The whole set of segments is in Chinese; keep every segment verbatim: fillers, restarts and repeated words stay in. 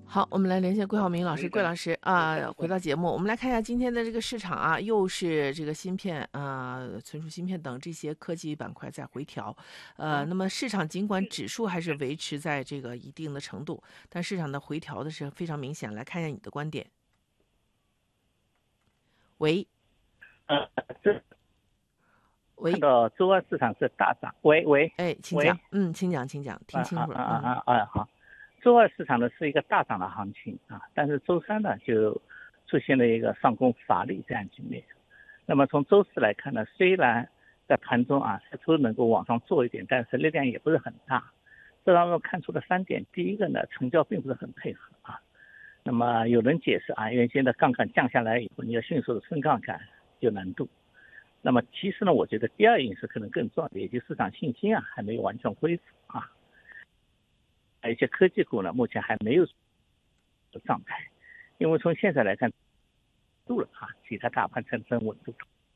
好，我们来连线桂浩明老师，桂老师啊，回到节目，我们来看一下今天的这个市场啊，又是这个芯片啊、存储芯片等这些科技板块在回调，呃，那么市场尽管指数还是维持在这个一定的程度，但市场的回调的是非常明显。来看一下你的观点。喂呃，这看喂， 到周二市场是大涨。喂喂哎，请喂， 讲，嗯，请讲，请讲，听啊啊清楚了，嗯， 啊啊啊！好，周二市场呢是一个大涨的行情啊，但是周三呢就出现了一个上攻乏力这样局面。那么从周四来看呢，虽然在盘中啊似乎能够往上做一点，但是力量也不是很大。这当中看出了三点，第一个呢，成交并不是很配合啊。那么有人解释啊，原先的杠杆降下来以后，你要迅速的升杠杆有难度。那么其实呢，我觉得第二因素可能更重要的，也就是市场信心啊还没有完全恢复啊，而一些科技股呢目前还没有状态，因为从现在来看，度了啊，其他大盘产生稳住。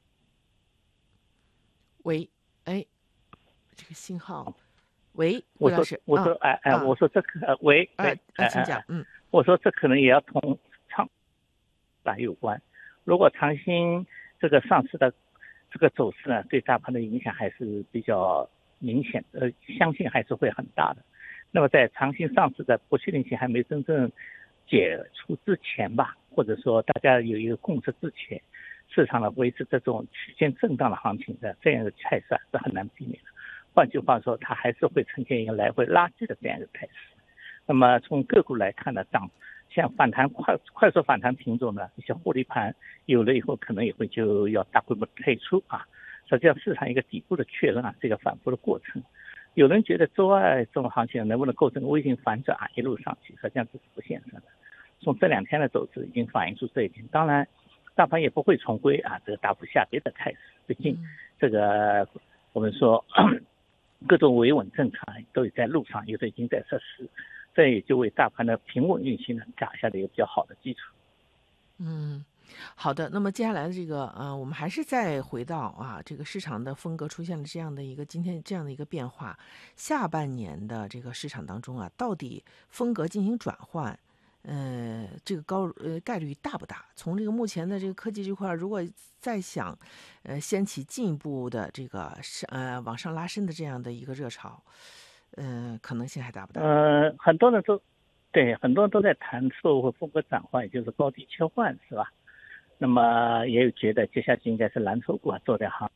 喂，哎，这个信号，喂， 我说桂老师，啊我说哎哎， 啊我说这个呃喂啊喂啊，请讲， 哎哎哎， 嗯， 我说这可能也要同长板有关。如果长兴这个上市的这个走势呢，对大盘的影响还是比较明显的，呃，相信还是会很大的。那么在长兴上市的不确定性还没真正解除之前吧，或者说大家有一个共识之前，市场呢维持这种区间震荡的行情的这样的态势是很难避免的。换句话说，它还是会呈现一个来回拉锯的这样一个态势。那么从个股来看呢，涨像反弹快快速反弹品种呢，一些获利盘有了以后，可能也会就要大规模退出啊。实际上市场一个底部的确认啊，这个反复的过程。有人觉得周二这种行情能不能构成微型反转啊，一路上去，实际上这是不现实的。从这两天的走势已经反映出这一点。当然，大盘也不会重归啊这个大幅下跌的态势，毕竟这个我们说各种维稳政策都在路上，有的已经在实施。这也就为大盘的平稳运行呢打下了一个比较好的基础。 嗯，好的。那么接下来的这个，呃，我们还是再回到啊，这个市场的风格出现了这样的一个今天这样的一个变化，下半年的这个市场当中啊，到底风格进行转换，呃，这个高呃概率大不大？从这个目前的这个科技这块，如果再想，呃，掀起进一步的这个是呃往上拉伸的这样的一个热潮，呃，可能性还大不大？ 呃，很多人都对，很多人都在谈错误风格转换，也就是高低切换，是吧？那么也有觉得接下去应该是蓝筹股啊做在行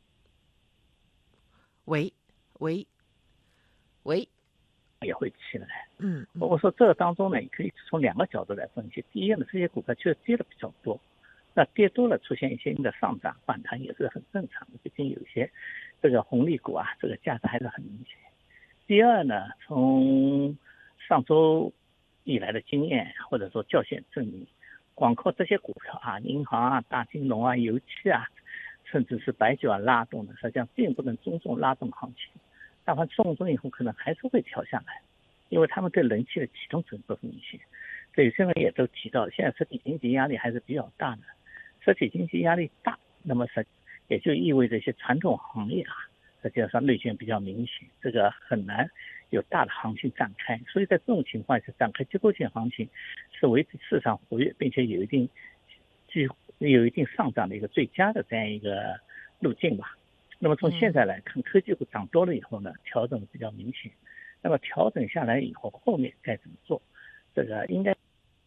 喂，喂，喂， 也会起来。 嗯嗯， 我说这个当中呢，可以从两个角度来分析。第一呢，这些股票确实跌的比较多，那跌多了出现一些的上涨反弹也是很正常的，毕竟有一些这个红利股啊，这个价值还是很明显。第二呢，从上周以来的经验或者说教训证明，光靠这些股票啊，银行啊、大金融啊、油气啊，甚至是白酒啊拉动的，实际上并不能中重拉动行情。大盘重重以后可能还是会调下来，因为他们对人气的启动程度很明显。对，现在也都提到，现在实体经济压力还是比较大的，实体经济压力大，那么实也就意味着一些传统行业啊，实际上内卷比较明显，这个很难有大的行情展开。所以在这种情况下，展开结构性行情是维持市场活跃并且有一定具有一定上涨的一个最佳的这样一个路径吧。那么从现在来看，科技股涨多了以后呢，调整比较明显。那么调整下来以后，后面该怎么做？这个应该。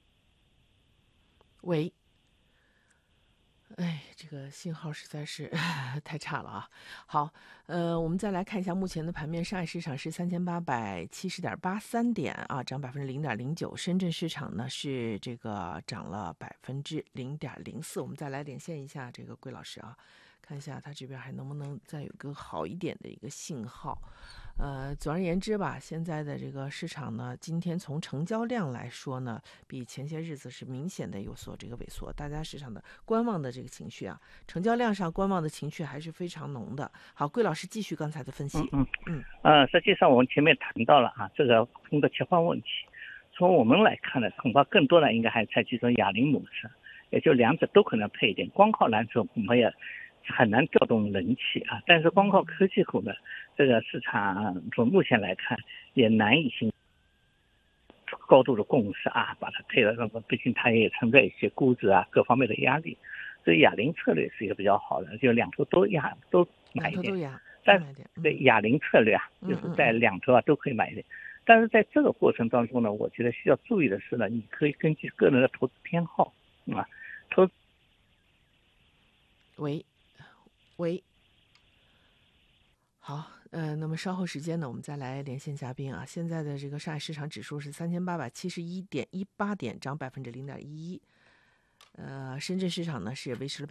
喂。哎，这个信号实在是太差了啊！好，呃，我们再来看一下目前的盘面，上海市场是三千八百七十点八三点啊，涨百分之零点零九。深圳市场呢是这个涨了百分之零点零四。我们再来连线一下这个桂老师啊，看一下他这边还能不能再有个好一点的一个信号。呃，总而言之吧，现在的这个市场呢，今天从成交量来说呢，比前些日子是明显的有所这个萎缩，大家市场的观望的这个情绪啊，成交量上观望的情绪还是非常浓的。好，桂老师继续刚才的分析。 嗯嗯嗯呃，实际上我们前面谈到了啊，这个风格切换问题。从我们来看呢，恐怕更多的应该还采取一种哑铃模式，也就两者都可能配一点。光靠蓝筹恐怕也很难调动人气啊，但是光靠科技股呢，这个市场从目前来看也难以形高度的共识啊，把它推了，那么毕竟它也存在一些估值啊各方面的压力，所以哑铃策略是一个比较好的，就两头都压都买一点。但是对哑铃策略啊，就是在两头啊都可以买一点。但是在这个过程当中呢，我觉得需要注意的是呢，你可以根据个人的投资偏好啊，投。 喂，喂，好，呃，那么稍后时间呢，我们再来连线嘉宾啊。现在的这个上海市场指数是三千八百七十一点一八点，涨百分之零点一一。呃，深圳市场呢是维持了。